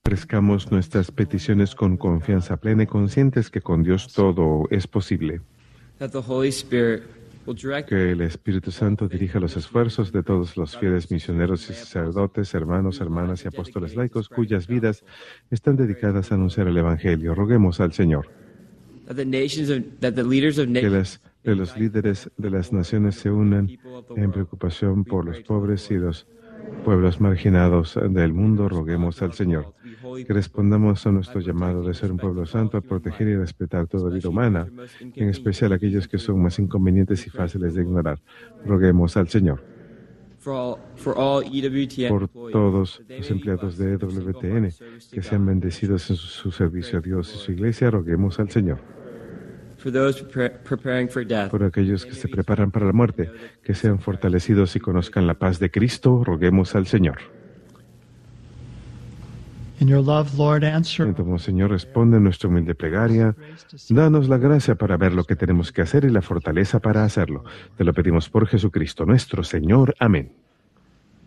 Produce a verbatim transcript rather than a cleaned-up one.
ofrezcamos nuestras peticiones con confianza plena y conscientes que con Dios todo es posible. Que el Espíritu Santo dirija los esfuerzos de todos los fieles misioneros y sacerdotes, hermanos, hermanas y apóstoles laicos cuyas vidas están dedicadas a anunciar el Evangelio. Roguemos al Señor. Que las, que los líderes de las naciones se unan en preocupación por los pobres y los pueblos marginados del mundo. Roguemos al Señor. Que respondamos a nuestro llamado de ser un pueblo santo, a proteger y respetar toda vida humana, en especial aquellos que son más inconvenientes y fáciles de ignorar. Roguemos al Señor. Por todos los empleados de E W T N que sean bendecidos en su, su servicio a Dios y su iglesia, roguemos al Señor. Por aquellos que se preparan para la muerte, que sean fortalecidos y conozcan la paz de Cristo, roguemos al Señor. Entonces, Señor, responde nuestra humilde plegaria. Danos la gracia para ver lo que tenemos que hacer y la fortaleza para hacerlo. Te lo pedimos por Jesucristo nuestro Señor. Amén.